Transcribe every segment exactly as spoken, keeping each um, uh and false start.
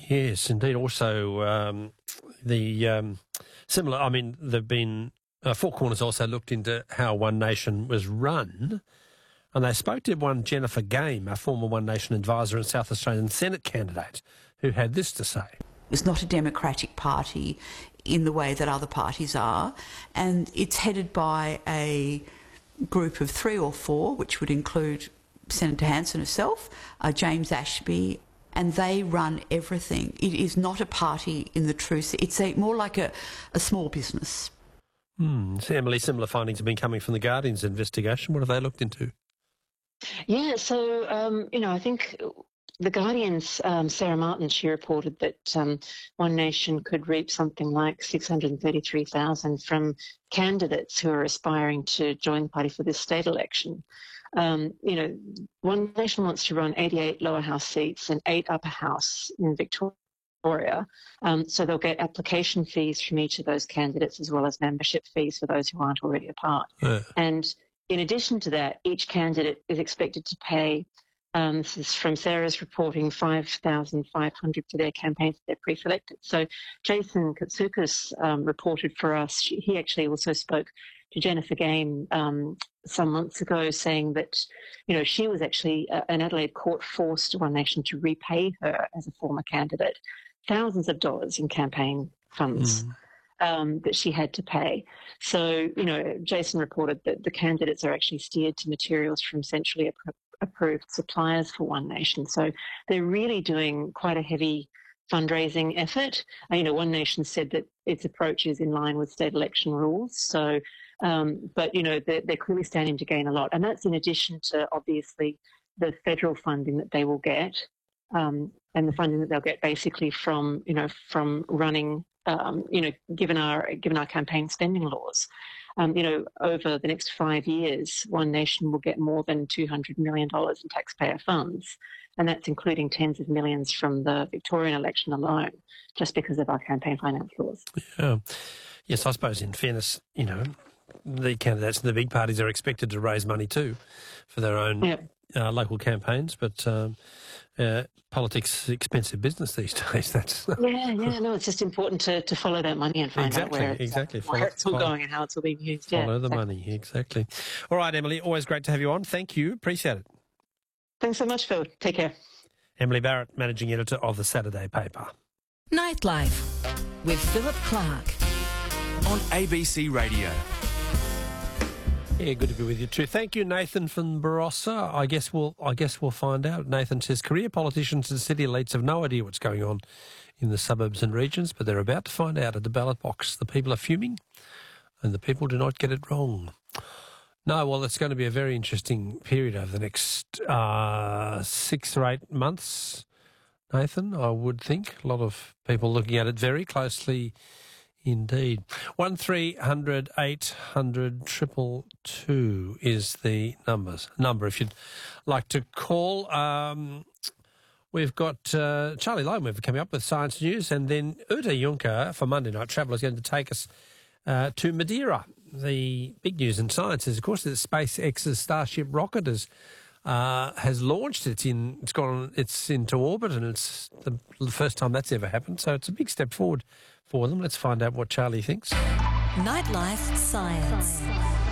Yes, indeed. Also, um, the um, similar, I mean, there have been, uh, Four Corners also looked into how One Nation was run, and they spoke to one Jennifer Game, a former One Nation advisor and South Australian Senate candidate, who had this to say. It's not a democratic party in the way that other parties are, and it's headed by a group of three or four, which would include Senator Hanson herself, uh, James Ashby, and they run everything. It is not a party in the true sense. It's a, more like a, a small business. Hmm. So, Emily, similar findings have been coming from the Guardian's investigation. What have they looked into? Yeah, so, um, you know, I think the Guardian's um, Sarah Martin, she reported that um, One Nation could reap something like six hundred thirty-three thousand from candidates who are aspiring to join the party for this state election. Um, you know, One Nation wants to run eighty-eight lower house seats and eight upper house in Victoria. Um, so they'll get application fees from each of those candidates as well as membership fees for those who aren't already a part. Yeah. And in addition to that, each candidate is expected to pay, um, this is from Sarah's reporting, five thousand five hundred dollars for their campaigns if they're pre-selected. So Jason Katsoukas um, reported for us, he actually also spoke to Jennifer Game um, some months ago saying that, you know, she was actually, uh, an Adelaide court forced One Nation to repay her as a former candidate thousands of dollars in campaign funds. Mm. Um, that she had to pay. So, you know, Jason reported that the candidates are actually steered to materials from centrally ap- approved suppliers for One Nation. So they're really doing quite a heavy fundraising effort. Uh, you know, One Nation said that its approach is in line with state election rules. So, um, but, you know, they're, they're clearly standing to gain a lot. And that's in addition to, obviously, the federal funding that they will get um, and the funding that they'll get basically from, you know, from running Um, you know, given our given our campaign spending laws, um, you know, over the next five years, One Nation will get more than two hundred million dollars in taxpayer funds, and that's including tens of millions from the Victorian election alone, just because of our campaign finance laws. Yeah. Yes, I suppose in fairness, you know, the candidates in the big parties are expected to raise money too for their own yeah. uh, local campaigns, but um, uh, politics is expensive business these days. That's yeah, yeah. No, it's just important to, to follow that money and find exactly, out where it's, exactly. where follow, it's all follow, going and how it's all being used. Follow yeah, the exactly. money, exactly. All right, Emily, always great to have you on. Thank you. Appreciate it. Thanks so much, Phil. Take care. Emily Barrett, Managing Editor of the Saturday Paper. Nightlife with Philip Clark on A B C Radio. Yeah, good to be with you too. Thank you, Nathan from Barossa. I guess we'll I guess we'll find out. Nathan says career politicians and city elites have no idea what's going on in the suburbs and regions, but they're about to find out at the ballot box. The people are fuming and the people do not get it wrong. No, well, it's going to be a very interesting period over the next uh, six or eight months, Nathan, I would think. A lot of people looking at it very closely indeed. One three hundred eight hundred triple two is the numbers number if you'd like to call. Um, we've got uh, Charlie Lowenweaver coming up with Science News, and then Uta Juncker for Monday Night Travel is going to take us uh, to Madeira. The big news in science is, of course, that SpaceX's Starship rocket is Uh, has launched. It's in. It's gone. It's into orbit, and it's the, the first time that's ever happened. So it's a big step forward for them. Let's find out what Charlie thinks. Nightlife Science.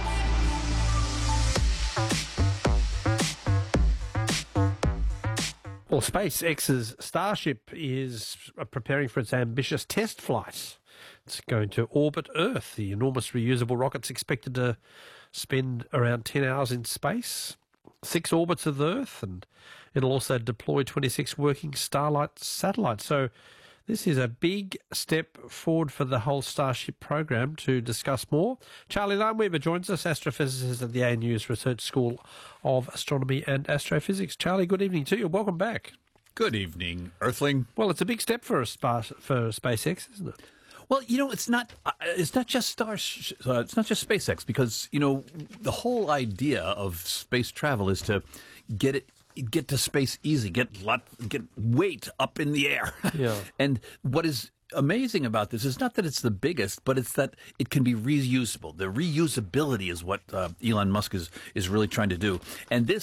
Well, SpaceX's Starship is preparing for its ambitious test flight. It's going to orbit Earth. The enormous reusable rocket's expected to spend around ten hours in space, six orbits of the Earth, and it'll also deploy twenty-six working Starlight satellites. So this is a big step forward for the whole Starship program. To discuss more, Charlie Lowenweaver joins us, astrophysicist at the A N U's Research School of Astronomy and Astrophysics. Charlie, good evening to you. Welcome back. Good evening, Earthling. Well, it's a big step for a spa- for SpaceX, isn't it? Well, you know, it's not uh, it's not just Star, uh, it's not just SpaceX, because, you know, the whole idea of space travel is to get it get to space easy, get lot, get weight up in the air. Yeah. And what is amazing about this is not that it's the biggest, but it's that it can be reusable. The reusability is what uh, Elon Musk is is really trying to do. And this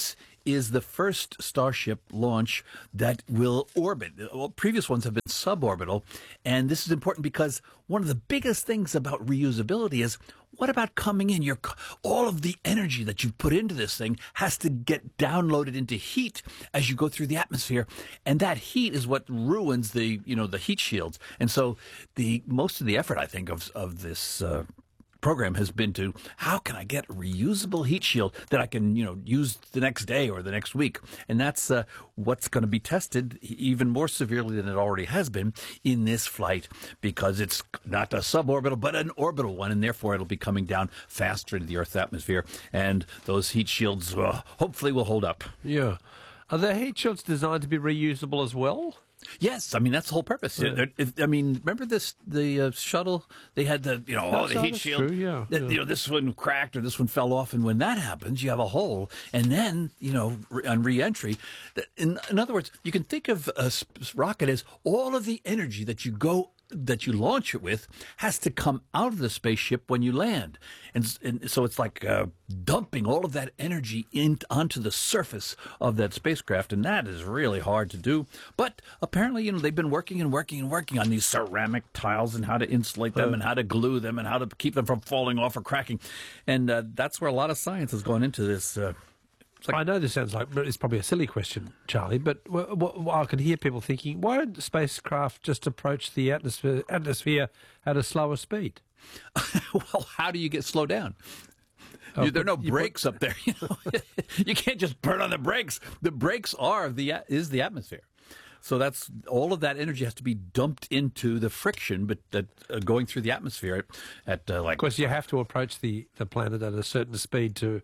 is the first Starship launch that will orbit. Well, previous ones have been suborbital, and this is important because one of the biggest things about reusability is, what about coming in? Your all of the energy that you've put into this thing has to get downloaded into heat as you go through the atmosphere, and that heat is what ruins the you know the heat shields. And so the most of the effort, I think, of of this uh, program has been to, how can I get a reusable heat shield that I can, you know, use the next day or the next week? And that's uh, what's going to be tested even more severely than it already has been in this flight, because it's not a suborbital, but an orbital one, and therefore it'll be coming down faster into the Earth's atmosphere, and those heat shields uh, hopefully will hold up. Yeah. Are the heat shields designed to be reusable as well? Yes, I mean that's the whole purpose. Yeah. If, I mean, remember this the uh, shuttle? They had the you know That's oh the right, heat that's shield. true, yeah, that, yeah. You know this one cracked or this one fell off, and when that happens, you have a hole. And then you know re- on re-entry, that, in, in other words, you can think of a s- rocket as all of the energy that you go. that you launch it with has to come out of the spaceship when you land. And, and so it's like uh, dumping all of that energy in, onto the surface of that spacecraft, and that is really hard to do. But apparently, you know, they've been working and working and working on these ceramic tiles and how to insulate them Uh. and how to glue them and how to keep them from falling off or cracking. And uh, that's where a lot of science has gone into this. Uh, I know this sounds like it's probably a silly question, Charlie, but w- w- I can hear people thinking, why don't spacecraft just approach the atmosphere, atmosphere at a slower speed? well, how do you get slowed down? Oh, You, there are no but you brakes up there. You know? You can't just burn on the brakes. The brakes are the is the atmosphere. So that's all of that energy has to be dumped into the friction, but that uh, going through the atmosphere at, at uh, like. Of course, you have to approach the, the planet at a certain speed to,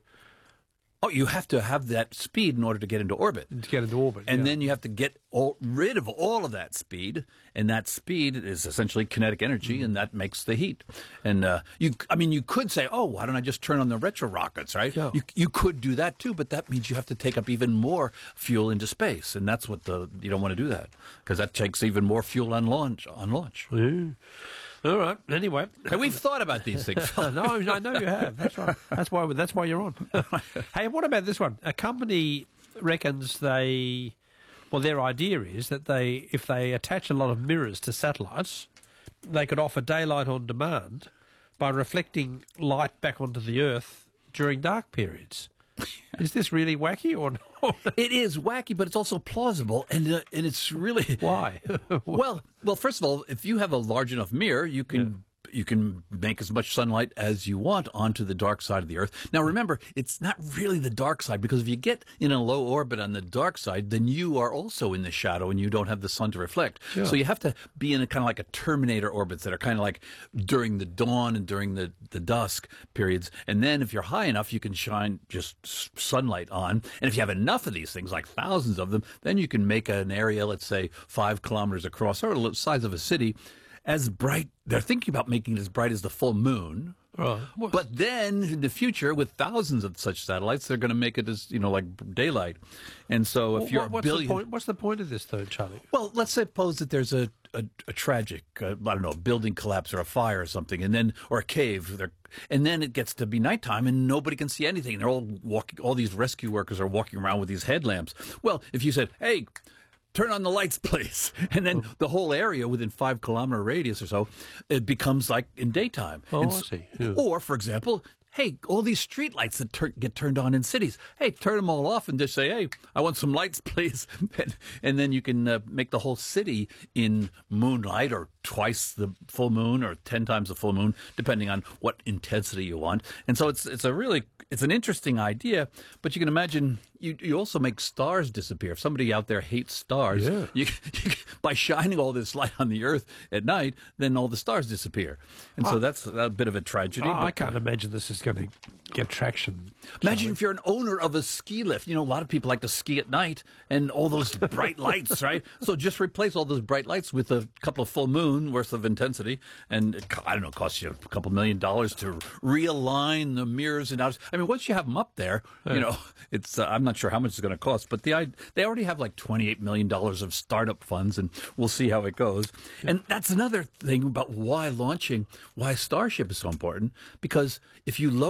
Oh, you have to have that speed in order to get into orbit. to get into orbit. And yeah. then you have to get all, rid of all of that speed, and that speed is essentially kinetic energy, Mm-hmm. and that makes the heat. And uh, you, I mean, you could say, "Oh, why don't I just turn on the retro rockets?" Right? Yeah. You you could do that too, but that means you have to take up even more fuel into space, and that's what the you don't want to do that because that takes even more fuel on launch on launch. Yeah. All right. Anyway, And we've thought about these things. no, I know you have. That's right. That's why. That's why you're on. Hey, what about this one? A company reckons they, well, their idea is that they, if they attach a lot of mirrors to satellites, they could offer daylight on demand by reflecting light back onto the Earth during dark periods. Is this really wacky or not? It is wacky, but it's also plausible, and uh, and it's really Why? well, well. First of all, if you have a large enough mirror, you can you can make as much sunlight as you want onto the dark side of the Earth. Now, remember, it's not really the dark side, because if you get in a low orbit on the dark side, then you are also in the shadow and you don't have the sun to reflect. Sure. So you have to be in a kind of like a Terminator orbits that are kind of like during the dawn and during the, the dusk periods. And then if you're high enough, you can shine just s- sunlight on. And if you have enough of these things, like thousands of them, then you can make an area, let's say, five kilometers across, or the size of a city, as bright. They're thinking about making it as bright as the full moon. Right. But then in the future, with thousands of such satellites, they're going to make it as, you know, like daylight. And so if Well, you're what- what's a billion... the point? What's the point of this, though, Charlie? Well, let's suppose that there's a, a, a tragic, uh, I don't know, building collapse or a fire or something, and then, or a cave, they're, and then it gets to be nighttime and nobody can see anything. They're all walking, all these rescue workers are walking around with these headlamps. Well, if you said, hey, turn on the lights, please. And then the whole area within five kilometer radius or so, it becomes like in daytime. Oh, And I s- see. Yeah. Or, for example, hey, all these street lights that tur- get turned on in cities, hey, turn them all off and just say, hey, I want some lights, please. and, and then you can uh, make the whole city in moonlight, or twice the full moon, or ten times the full moon, depending on what intensity you want. And so it's it's a really, it's an interesting idea, but you can imagine you, you also make stars disappear. If somebody out there hates stars, Yeah. you, you, by shining all this light on the Earth at night, then all the stars disappear. And so that's a bit of a tragedy. Oh, I but- can't imagine this is going to get traction. Imagine if you're an owner of a ski lift. You know, a lot of people like to ski at night, and all those bright lights, right? So just replace all those bright lights with a couple of full moon worth of intensity, and it, co- I don't know, it costs you a couple million dollars to realign the mirrors and out. I mean, once you have them up there, you know, it's. Uh, I'm not sure how much it's going to cost, but the I, they already have like twenty-eight million dollars of startup funds, and we'll see how it goes. And that's another thing about why launching, why Starship is so important, because if you lower the price.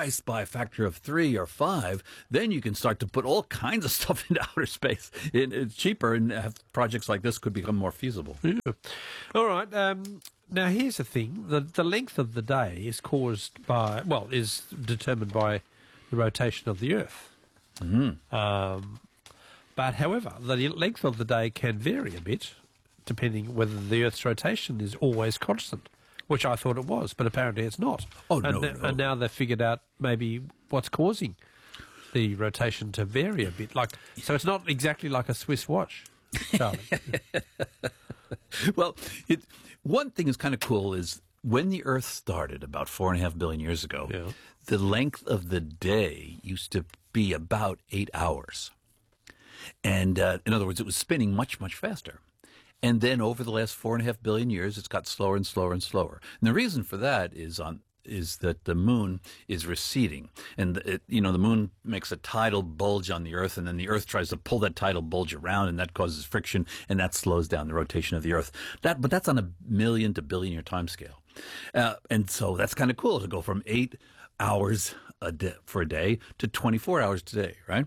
price by a factor of three or five, then you can start to put all kinds of stuff into outer space. It, it's cheaper, and have projects like this could become more feasible. Yeah. All right. Um, now, here's the thing. The, the length of the day is caused by, well, is determined by the rotation of the Earth. Mm-hmm. Um, but, however, the length of the day can vary a bit, depending whether the Earth's rotation is always constant, which I thought it was, but apparently it's not. Oh, and, no, th- no. and now they've figured out maybe what's causing the rotation to vary a bit. Like, so it's not exactly like a Swiss watch, Charlie. Well, it, one thing is kind of cool is when the Earth started about four and a half billion years ago, Yeah. the length of the day used to be about eight hours. And uh, in other words, it was spinning much, much faster. And then over the last four and a half billion years, it's got slower and slower and slower. And the reason for that is on is that the moon is receding, and it, you know the moon makes a tidal bulge on the Earth, and then the Earth tries to pull that tidal bulge around, and that causes friction, and that slows down the rotation of the Earth. That, but that's on a million to billion year time scale, uh, and so that's kind of cool to go from eight hours a day, for a day to twenty-four hours today, right?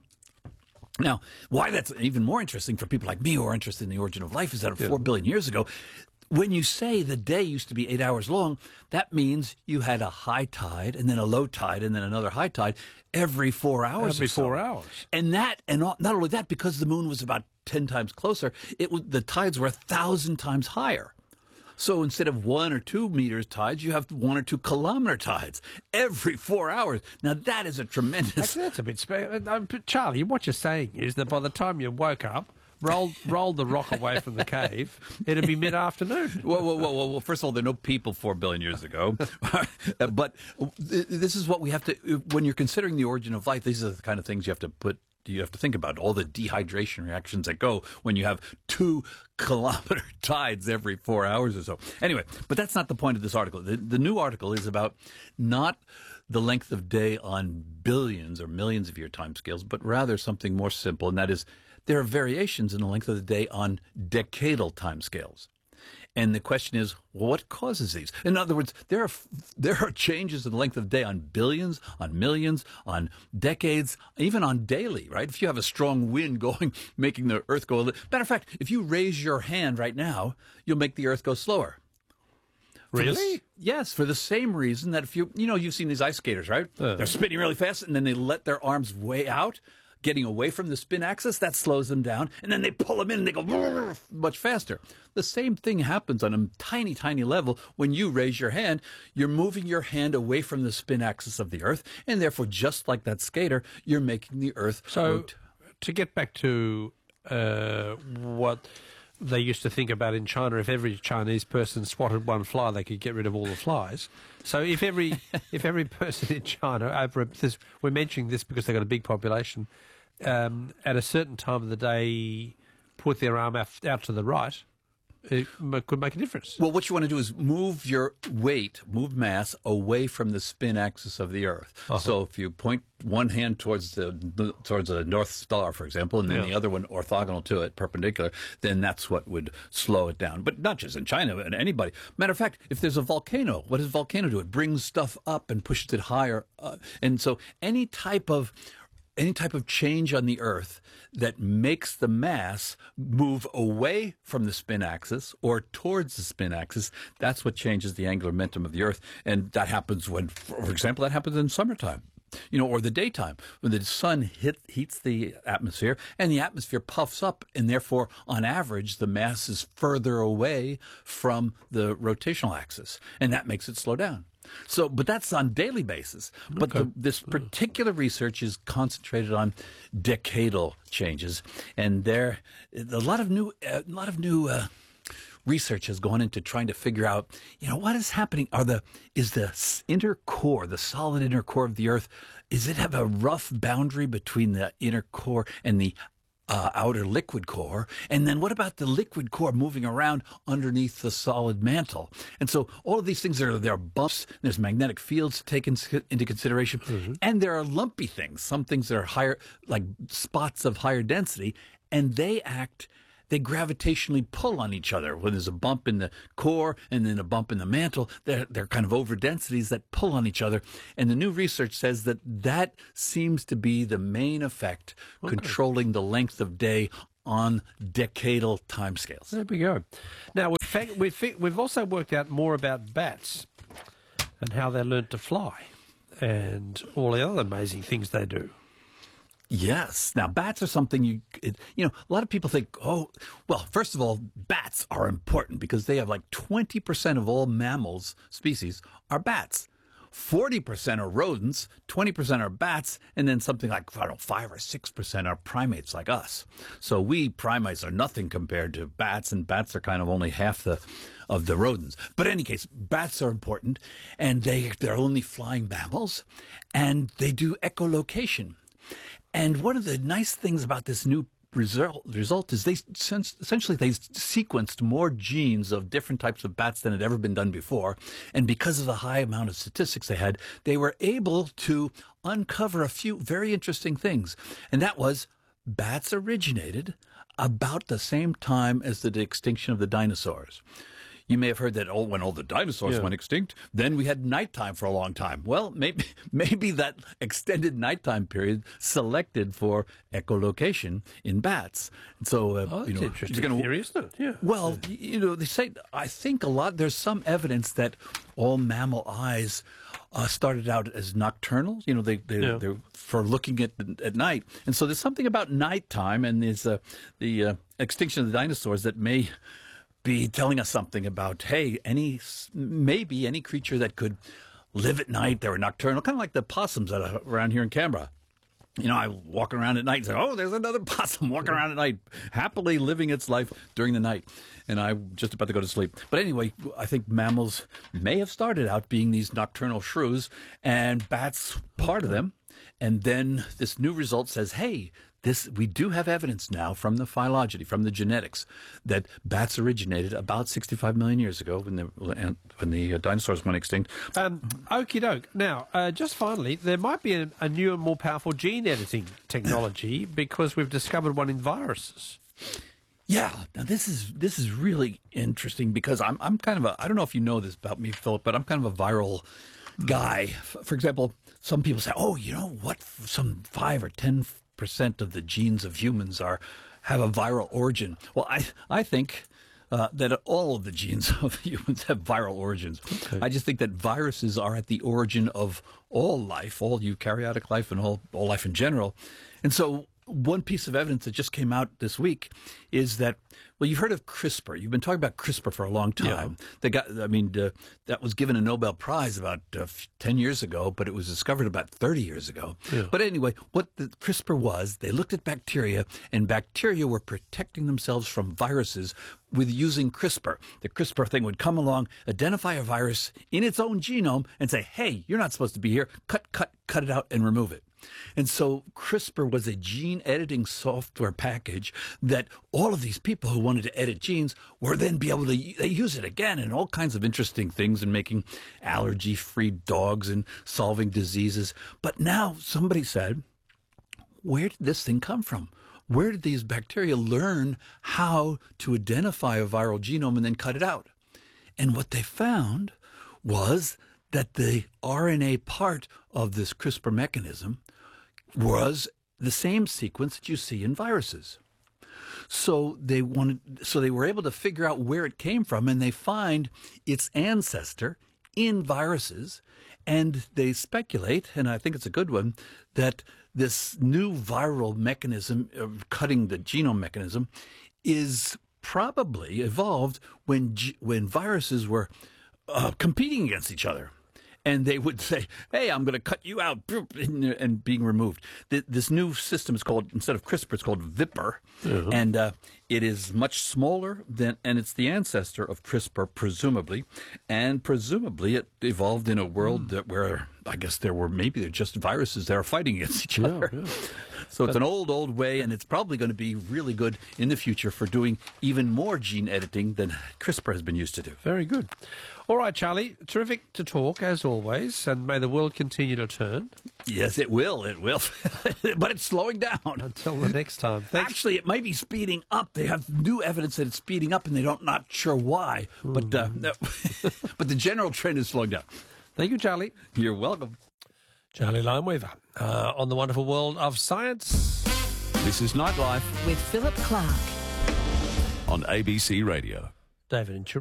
Now, why that's even more interesting for people like me who are interested in the origin of life is that four billion years ago, when you say the day used to be eight hours long, that means you had a high tide and then a low tide and then another high tide every four hours. Every or so. four hours. And that, and not only that, because the moon was about ten times closer, it was, the tides were a thousand times higher. So instead of one or two meters tides, you have one or two kilometer tides every four hours. Now that is a tremendous. Actually, that's a bit spe- uh, Charlie, what you're saying is that by the time you woke up, rolled rolled the rock away from the cave, it'd be mid-afternoon. Whoa, whoa, whoa, whoa, whoa! First of all, there are no people four billion years ago, but th- this is what we have to. When you're considering the origin of life, these are the kind of things you have to put. You have to think about all the dehydration reactions that go when you have two kilometer tides every four hours or so. Anyway, but that's not the point of this article. The, the new article is about not the length of day on billions or millions of year timescales, but rather something more simple, and that is there are variations in the length of the day on decadal timescales. And the question is, well, what causes these? In other words, there are there are changes in the length of the day on billions, on millions, on decades, even on daily, right? If you have a strong wind going, making the Earth go. Matter of fact, if you raise your hand right now, you'll make the Earth go slower. For Really? the, yes, for the same reason that if you, you know, you've seen these ice skaters, right? Uh. They're spinning really fast, and then they let their arms way out, getting away from the spin axis. That slows them down, and then they pull them in, and they go much faster. The same thing happens on a tiny, tiny level when you raise your hand. You're moving your hand away from the spin axis of the Earth, and therefore, just like that skater, you're making the Earth So, rotate. to get back to uh, what they used to think about in China, if every Chinese person swatted one fly, they could get rid of all the flies. So if every if every person in China, over this, we're mentioning this because they've got a big population, um, at a certain time of the day, put their arm out, out to the right, it m- could make a difference. Well, what you want to do is move your weight, move mass away from the spin axis of the Earth. Uh-huh. So if you point one hand towards the towards a North Star, for example, and then Yeah. the other one orthogonal to it, perpendicular, then that's what would slow it down. But not just in China, but anybody. Matter of fact, if there's a volcano, what does a volcano do? It brings stuff up and pushes it higher. Uh, and so any type of any type of change on the Earth that makes the mass move away from the spin axis or towards the spin axis, that's what changes the angular momentum of the Earth. And that happens when, for example, that happens in summertime, you know, or the daytime, when the sun hit, heats the atmosphere and the atmosphere puffs up, and therefore, on average, the mass is further away from the rotational axis, and that makes it slow down. So, but that's on daily basis. But Okay. the, this particular research is concentrated on decadal changes, and there a lot of new, a lot of new uh, research has gone into trying to figure out, you know, what is happening. Are the is the s- inner core, the solid inner core of the Earth, is it have a rough boundary between the inner core and the Uh, outer liquid core? And then what about the liquid core moving around underneath the solid mantle? And so all of these things, are there are bumps, there's magnetic fields taken into consideration, mm-hmm. and there are lumpy things, some things that are higher, like spots of higher density, and they act they gravitationally pull on each other. When there's a bump in the core and then a bump in the mantle, they're, they're kind of over densities that pull on each other. And the new research says that that seems to be the main effect okay. controlling the length of day on decadal timescales. There we go. Now, we've, we've, we've also worked out more about bats and how they learn to fly and all the other amazing things they do. Yes. Now, bats are something you, it, you know, a lot of people think, oh, well, first of all, bats are important because they have like twenty percent of all mammals species are bats. forty percent are rodents, twenty percent are bats, and then something like, I don't know, five or six percent are primates like us. So we primates are nothing compared to bats, and bats are kind of only half the of the rodents. But in any case, bats are important, and they, they're only flying mammals, and they do echolocation. And one of the nice things about this new result, result is they essentially they sequenced more genes of different types of bats than had ever been done before. And because of the high amount of statistics they had, they were able to uncover a few very interesting things. And that was bats originated about the same time as the extinction of the dinosaurs. You may have heard that, oh, when all the dinosaurs yeah. went extinct, then we had nighttime for a long time. Well, maybe maybe that extended nighttime period selected for echolocation in bats. And so, uh, oh, that's you know, interesting gonna, theory, isn't it? Yeah. Well, you know, they say, I think a lot, there's some evidence that all mammal eyes uh, started out as nocturnal. You know, they, they, yeah. they're for looking at at night. And so there's something about nighttime and there's uh, the uh, extinction of the dinosaurs that may be telling us something about, hey, any maybe any creature that could live at night, they were nocturnal, kind of like the possums that are around here in Canberra. You know, I walk around at night and say, oh, there's another possum walking around at night, happily living its life during the night. And I'm just about to go to sleep. But anyway, I think mammals may have started out being these nocturnal shrews, and bats part of them. And then this new result says, hey, This, we do have evidence now from the phylogeny, from the genetics, that bats originated about sixty-five million years ago when the, when the dinosaurs went extinct. Um, okie doke. Now, uh, just finally, there might be a, a new and more powerful gene editing technology because we've discovered one in viruses. Yeah, now this is this is really interesting because I'm I'm kind of a, I don't know if you know this about me, Philip, but I'm kind of a viral guy. For example, some people say, oh, you know what, some five or ten percent of the genes of humans are have a viral origin. Well, I I think uh, that all of the genes of humans have viral origins. Okay. I just think that viruses are at the origin of all life, all eukaryotic life, and all all life in general. And so, one piece of evidence that just came out this week is that, well, you've heard of CRISPR. You've been talking about CRISPR for a long time. Yeah. They got, I mean, uh, that was given a Nobel Prize about uh, ten years ago, but it was discovered about thirty years ago. Yeah. But anyway, what the CRISPR was, they looked at bacteria, and bacteria were protecting themselves from viruses with using CRISPR. The CRISPR thing would come along, identify a virus in its own genome, and say, hey, you're not supposed to be here. Cut, cut, cut it out and remove it. And so CRISPR was a gene editing software package that all of these people who wanted to edit genes were then be able to they use it again in all kinds of interesting things and making allergy-free dogs and solving diseases. But now somebody said, where did this thing come from? Where did these bacteria learn how to identify a viral genome and then cut it out? And what they found was that the R N A part of this CRISPR mechanism was the same sequence that you see in viruses. So they wanted, so they were able to figure out where it came from, and they find its ancestor in viruses, and they speculate, and I think it's a good one, that this new viral mechanism of cutting the genome mechanism is probably evolved when when viruses were uh, competing against each other. And they would say, hey, I'm going to cut you out, and being removed. This new system is called, instead of CRISPR, it's called VIPR. Uh-huh. And uh, it is much smaller than, and it's the ancestor of CRISPR, presumably. And presumably it evolved in a world mm. that where, I guess there were, maybe they're just viruses that are fighting against each yeah, other. Yeah. So it's an old, old way, and it's probably going to be really good in the future for doing even more gene editing than CRISPR has been used to do. Very good. All right, Charlie, terrific to talk, as always, and may the world continue to turn. Yes, it will. It will. But it's slowing down. Until the next time. Thanks. Actually, it might be speeding up. They have new evidence that it's speeding up, and they don't not sure why. But uh, no. But the general trend is slowing down. Thank you, Charlie. You're welcome. Charlie Lineweaver uh, on the wonderful world of science. This is Nightlife With Philip Clark. on A B C Radio. David and